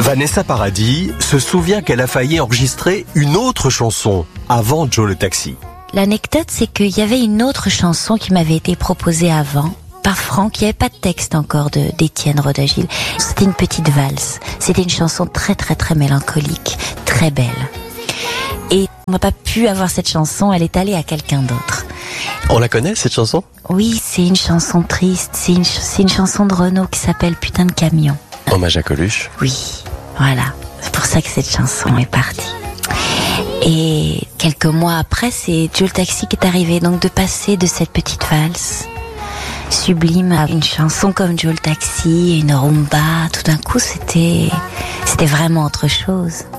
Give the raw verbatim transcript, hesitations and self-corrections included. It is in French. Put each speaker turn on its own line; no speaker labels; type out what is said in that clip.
Vanessa Paradis se souvient qu'elle a failli enregistrer une autre chanson avant Joe le Taxi.
L'anecdote, c'est qu'il y avait une autre chanson qui m'avait été proposée avant, par Franck. Il n'y avait pas de texte encore de, d'Étienne Rodagil. C'était une petite valse. C'était une chanson très très très mélancolique, très belle. Et on n'a pas pu avoir cette chanson, elle est allée à quelqu'un d'autre.
On la connaît, cette chanson ?
Oui, c'est une chanson triste. C'est une, c'est une chanson de Renaud qui s'appelle Putain de camion.
Hommage à Coluche.
Oui, voilà. C'est pour ça que cette chanson est partie. Et quelques mois après, c'est Joe le Taxi qui est arrivé. Donc de passer de cette petite valse sublime à une chanson comme Joe le Taxi, une rumba, tout d'un coup, c'était, c'était vraiment autre chose.